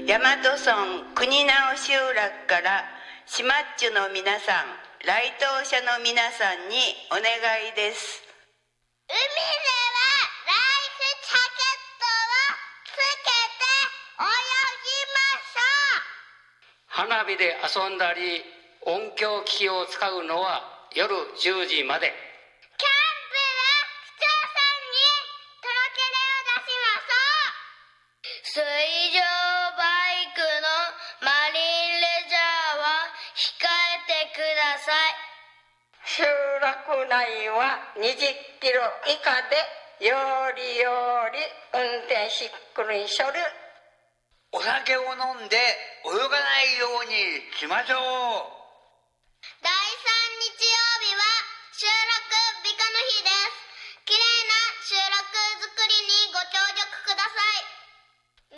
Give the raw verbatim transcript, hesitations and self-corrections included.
大和村国直集落からしまっちゅの皆さん、来島者の皆さんにお願いです。 海ではライフジャケットをつけて泳ぎましょう。 花火で遊んだり音響機器を使うのは夜じゅうじまで。 キャンプは市長さんに届け出を出しましょう。水上バイクのマリンレジャーは控えてください。 集落内はにじゅっキロ以下でよりより運転しっくりしょる。 お酒を飲んで泳がないようにしましょう。